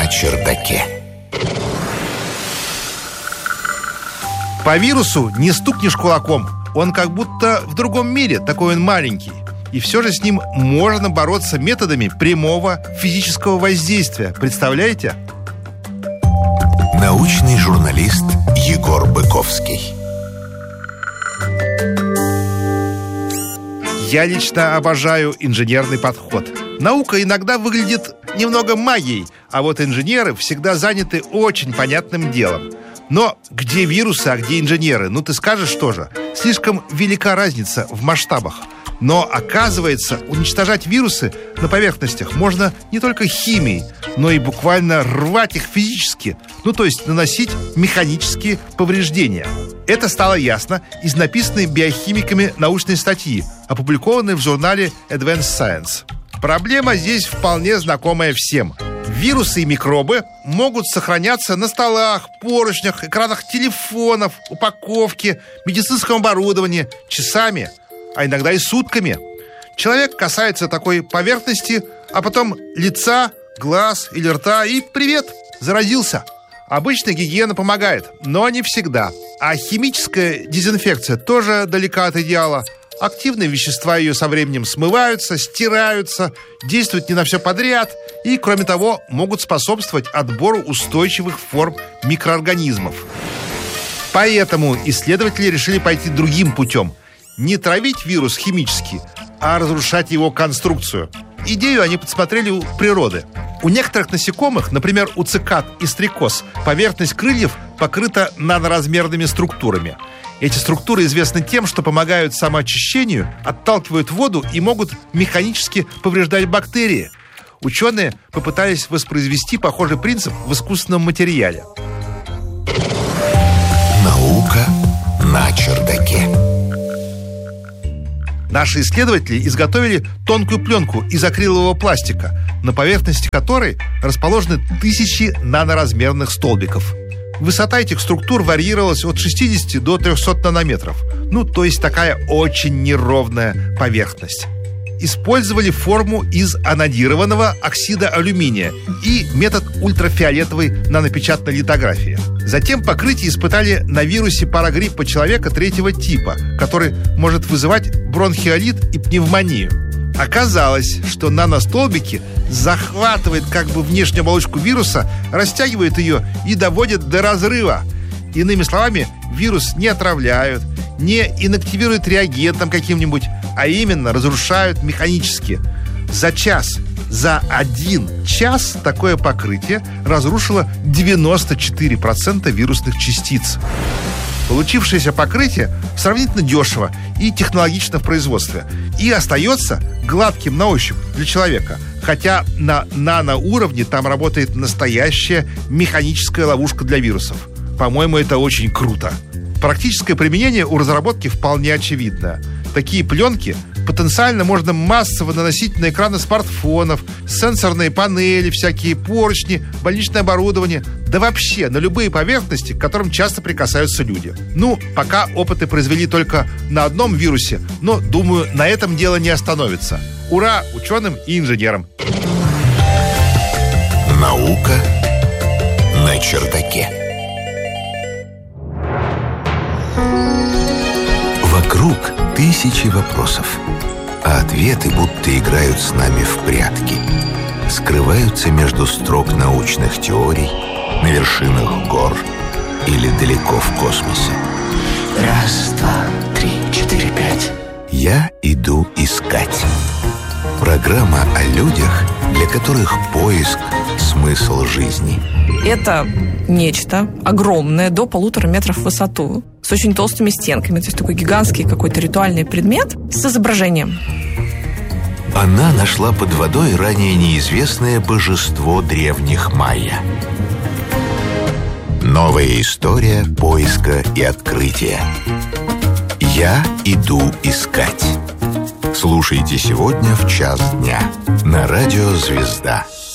чердаке. По вирусу не стукнешь кулаком. Он как будто в другом мире, такой он маленький. И все же с ним можно бороться методами прямого физического воздействия. Представляете? Научный журналист Егор Быковский. Я лично обожаю инженерный подход. Наука иногда выглядит немного магией, а вот инженеры всегда заняты очень понятным делом. Но где вирусы, а где инженеры? Ну ты скажешь тоже. Слишком велика разница в масштабах. Но оказывается, уничтожать вирусы на поверхностях можно не только химией, но и буквально рвать их физически. Ну то есть наносить механические повреждения. Это стало ясно из написанной биохимиками научной статьи, опубликованной в журнале Advanced Science. Проблема здесь вполне знакомая всем. Вирусы и микробы могут сохраняться на столах, поручнях, экранах телефонов, упаковке, медицинском оборудовании часами, а иногда и сутками. Человек касается такой поверхности, а потом лица, глаз или рта, и привет, заразился. Обычно гигиена помогает, но не всегда. А химическая дезинфекция тоже далека от идеала. Активные вещества ее со временем смываются, стираются, действуют не на все подряд и, кроме того, могут способствовать отбору устойчивых форм микроорганизмов. Поэтому исследователи решили пойти другим путем. Не травить вирус химически, а разрушать его конструкцию. Идею они подсмотрели у природы. У некоторых насекомых, например, у цикад и стрекоз, поверхность крыльев покрыта наноразмерными структурами. Эти структуры известны тем, что помогают самоочищению, отталкивают воду и могут механически повреждать бактерии. Ученые попытались воспроизвести похожий принцип в искусственном материале. Наука на чердаке. Наши исследователи изготовили тонкую пленку из акрилового пластика, на поверхности которой расположены тысячи наноразмерных столбиков. Высота этих структур варьировалась от 60 до 300 нанометров. Ну, то есть такая очень неровная поверхность. Использовали форму из анодированного оксида алюминия и метод ультрафиолетовой нанопечатной литографии. Затем покрытие испытали на вирусе парагриппа человека 3-го типа, который может вызывать бронхиолит и пневмонию. Оказалось, что наностолбики захватывают как бы внешнюю оболочку вируса, растягивают ее и доводят до разрыва. Иными словами, вирус не отравляют, не инактивируют реагентом каким-нибудь, а именно разрушают механически. За 1 час такое покрытие разрушило 94% вирусных частиц. Получившееся покрытие сравнительно дешево и технологично в производстве и остается гладким на ощупь для человека, хотя на наноуровне там работает настоящая механическая ловушка для вирусов. По-моему, это очень круто. Практическое применение у разработки вполне очевидно. Такие пленки потенциально можно массово наносить на экраны смартфонов, сенсорные панели, всякие поручни, больничное оборудование, да вообще на любые поверхности, к которым часто прикасаются люди. Ну, пока опыты произвели только на одном вирусе, но, думаю, на этом дело не остановится. Ура ученым и инженерам! Наука на чердаке. Вокруг тысячи вопросов, а ответы будто играют с нами в прятки. Скрываются между строк научных теорий, на вершинах гор или далеко в космосе. 1, 2, 3, 4, 5. Я иду искать. Программа о людях, для которых поиск – смысл жизни. Это нечто огромное, до 1,5 метра в высоту, с очень толстыми стенками. То есть такой гигантский какой-то ритуальный предмет с изображением. Она нашла под водой ранее неизвестное божество древних майя. Новая история поиска и открытия. Я иду искать. Слушайте сегодня в 1:00 дня на радио «Звезда».